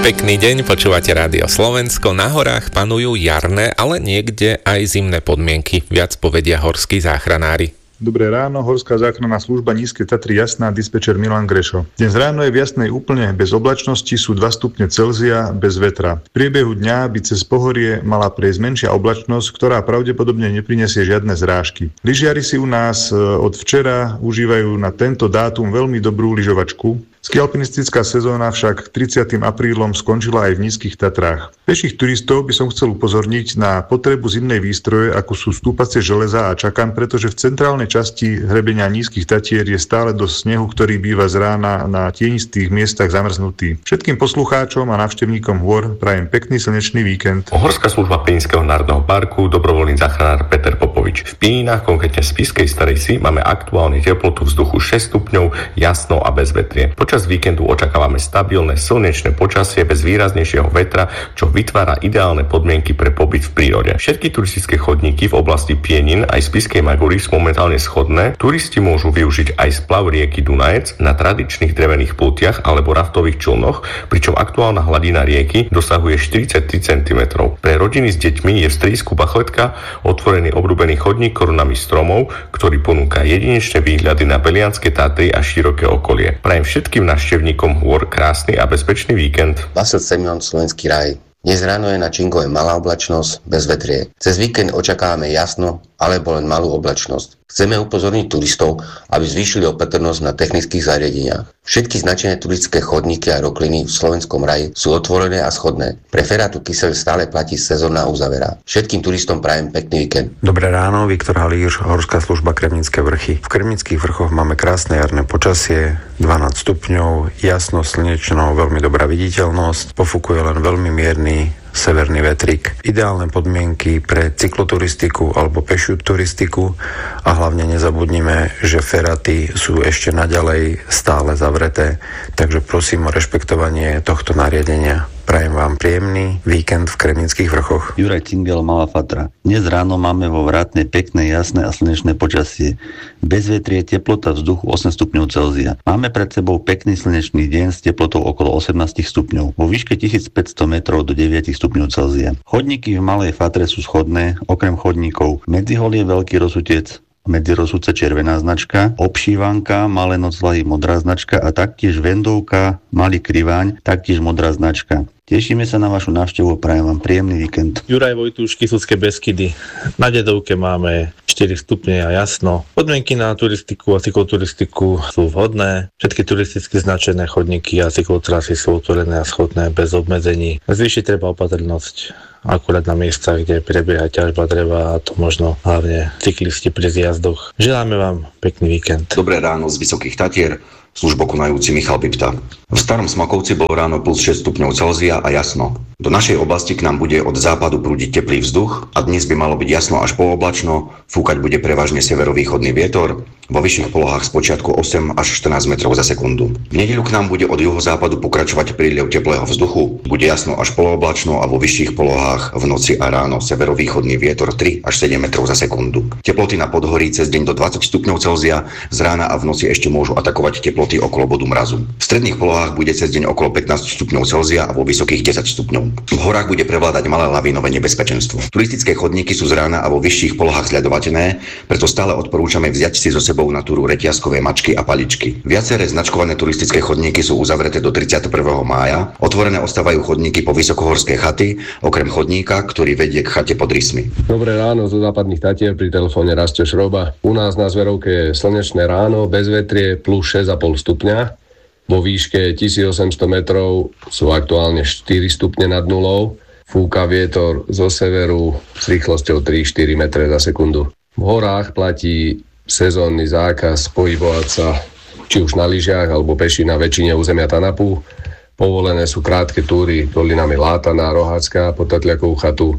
Pekný deň, počúvate Rádio Slovensko. Na horách panujú jarné, ale niekde aj zimné podmienky. Viac povedia horskí záchranári. Dobré ráno, Horská záchranná služba Nízke Tatry Jasná, dispečer Milan Grešo. Dnes ráno je v Jasnej úplne bez oblačnosti, sú 2 stupne Celzia bez vetra. V priebehu dňa by cez pohorie mala prejsť menšia oblačnosť, ktorá pravdepodobne neprinesie žiadne zrážky. Lyžiari si u nás od včera užívajú na tento dátum veľmi dobrú lyžovačku. Skialpinistická sezóna však 30. aprílom skončila aj v Nízkych Tatrách. Peších turistov by som chcel upozorniť na potrebu zimnej výstroje, ako sú stúpacie železa a čakan, pretože v centrálnej časti hrebenia Nízkych Tatier je stále dosť snehu, ktorý býva z rána na tienistých miestach zamrznutý. Všetkým poslucháčom a návštevníkom hôr prajem pekný slnečný víkend. Horská služba Pieninského národného parku, dobrovoľný záchranár Peter Popovič. V Pieninách, konkrétne v Spišskej Starejsi, máme aktuálne teplotu vzduchu 6 stupňov, jasno a bez vetrie. Počas víkendu očakávame stabilné slnečné počasie bez výraznejšieho vetra, čo vytvára ideálne podmienky pre pobyt v prírode. Všetky turistické chodníky v oblasti Pienin aj Spišskej Magury sú momentálne schodné. Turisti môžu využiť aj splav rieky Dunajec na tradičných drevených plutiach alebo raftových člnoch, pričom aktuálna hladina rieky dosahuje 43 cm. Pre rodiny s deťmi je v stredisku Bachletka otvorený obľúbený chodník korunami stromov, ktorý ponúka jedinečné výhľady na Belianske Tatry a široké okolie. Prajem všetkým návštevníkom hôr krásny a bezpečný víkend. Vasil Semjon, Slovenský raj. Dnes ráno je na Čingove malá oblačnosť bez vetrie. Cez víkend očakávame jasno alebo len malú oblačnosť. Chceme upozorniť turistov, aby zvýšili opatrnosť na technických zariadeniach. Všetky značené turistické chodníky a rokliny v Slovenskom raji sú otvorené a schodné. Pre ferátu Kyseľ stále platí sezónna uzavera. Všetkým turistom prajem pekný víkend. Dobré ráno, Viktor Halíř, Horská služba Kremnické vrchy. V Kremnických vrchoch máme krásne jarné počasie, 12 stupňov, jasno, slnečno, veľmi dobrá viditeľnosť, pofúkuje len veľmi mierny severný vetrik. Ideálne podmienky pre cykloturistiku alebo pešiu turistiku a hlavne nezabudnime, že feráty sú ešte naďalej stále zavreté, takže prosím o rešpektovanie tohto nariadenia. Prajem vám príjemný víkend v Kremnických vrchoch. Juraj Cingel, Malá Fatra. Dnes ráno máme vo Vrátnej pekné, jasné a slnečné počasie. Bez vetrie, teplota vzduchu 8 stupňov Celzia. Máme pred sebou pekný slnečný deň s teplotou okolo 18 stupňov. Vo výške 1500 metrov do 9 stupňov Celzia. Chodníky v Malej Fatre sú schodné, okrem chodníkov Medzihol je veľký rozsutec, medzi rozsudce červená značka, Obšívanka, Malé Noclahy modrá značka a taktiež Vendovka, Malý Kriváň, taktiež modrá značka. Tešíme sa na vašu návštevu a prajem vám príjemný víkend. Juraj Vojtuš, Kysucké Beskydy. Na Dedovke máme 4 stupne a jasno. Podmienky na turistiku a cykloturistiku sú vhodné. Všetky turisticky značené chodníky a cyklotrasy sú otvorené a schodné bez obmedzení. Zvýšiť treba opatrnosť akurát na miestach, kde prebieha ťažba dreva, a to možno hlavne cyklisti pri zjazdoch. Želáme vám pekný víkend. Dobré ráno z Vysokých Tatier, službu konajúci Michal Pipta. V Starom Smakovci bolo ráno plus 6 stupňov Celzia a jasno. Do našej oblasti k nám bude od západu prúdiť teplý vzduch a dnes by malo byť jasno až poloblačno, fúkať bude prevažne severovýchodný vietor, vo vyšších polohách spočiatku 8 až 14 metrov za sekundu. V nedeľu k nám bude od juhozápadu pokračovať prílev teplého vzduchu, bude jasno až poloblačno a vo vyšších polohách v noci a ráno severovýchodný vietor 3 až 7 metrov za sekundu. Teploty na podhorí cez deň do 20 stupňov Celzia, z rána a v noci ešte môžu atakovať teploty okolo bodu mrazu. V stredných polohách bude cez deň okolo 15 stupňov Celzia a vo vysokých 10 stupňov. V horách bude prevládať malé lavínové nebezpečenstvo. Turistické chodníky sú z rána a vo vyšších polohách zľadovateľné, preto stále odporúčame vziať si so sebou na túru reťazkové mačky a paličky. Viaceré značkované turistické chodníky sú uzavreté do 31. mája. Otvorené ostávajú chodníky po Vysokohorské chaty, okrem chodníka, ktorý vedie k chate pod Rysmi. Dobré ráno zo Západných Tatier, pri telefóne Rastio Šroba. U nás na Zverovke je slnečné ráno, bez vetrie, plus 6,5 stupňa. Vo výške 1800 metrov sú aktuálne 4 stupne nad nulou. Fúka vietor zo severu s rýchlosťou 3-4 metre za sekundu. V horách platí sezónny zákaz pohybovať sa či už na lyžiach alebo peši na väčšine územia Tanapu. Povolené sú krátke túry dolinami Látana, Rohácka, po Tatľakovú chatu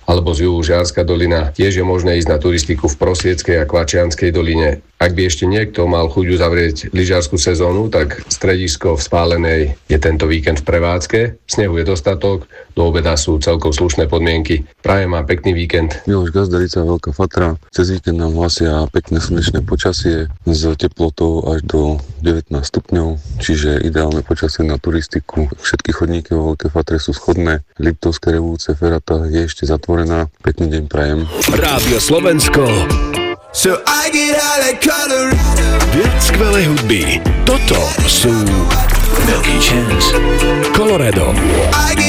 alebo z juhu Žiarska dolina. Tiež je možné ísť na turistiku v Prosvieckej a Kvačianskej doline. Ak by ešte niekto mal chuť uzavrieť lyžiarsku sezónu, tak stredisko v Spálenej je tento víkend v prevádzke. Snehu je dostatok, do obeda sú celkom slušné podmienky. Prajem vám pekný víkend. Miloš Gazdarica, Veľká Fatra. Cez víkend nám hlasia pekné slnečné počasie s teplotou až do 19 stupňov, čiže ideálne počasie na turistiku. Všetky chodníky vo Veľkej Fatre sú schodné. Liptovské Revúce, Ferata je ešte zatvorená. Pekný deň prajem. Rádio Slovensko. So I get out of Colorado. Viac skvelej hudby. Toto sú Milky Chance, Colorado.